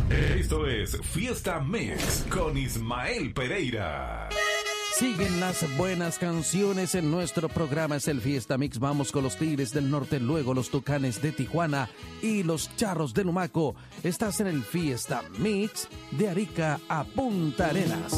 Esto es Fiesta Mix con Ismael Pereira. Siguen las buenas canciones en nuestro programa, es el Fiesta Mix. Vamos con los Tigres del Norte, luego los Tucanes de Tijuana y los Charros de Lumaco. Estás en el Fiesta Mix de Arica a Punta Arenas.